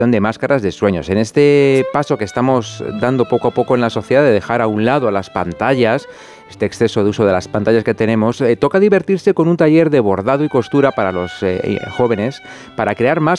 de máscaras de sueños. En este paso que estamos dando poco a poco en la sociedad de dejar a un lado a las pantallas, este exceso de uso de las pantallas que tenemos, toca divertirse con un taller de bordado y costura para los jóvenes, para crear máscaras